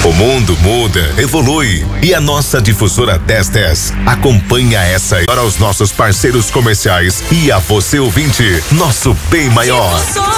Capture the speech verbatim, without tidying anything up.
O mundo muda, evolui e a nossa difusora dez dez acompanha essa para os nossos parceiros comerciais e a você ouvinte, nosso bem maior.